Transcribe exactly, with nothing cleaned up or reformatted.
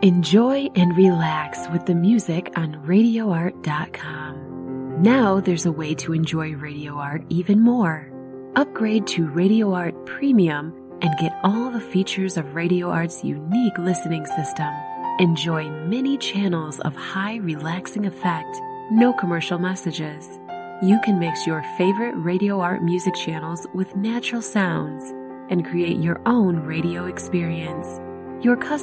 Enjoy and relax with the music on radio art dot com. Now there's a way to enjoy Radio Art even more. Upgrade to Radio Art Premium and get all the features of Radio Art's unique listening system. Enjoy many channels of high relaxing effect, no commercial messages. You can mix your favorite Radio Art music channels with natural sounds and create your own radio experience. Your custom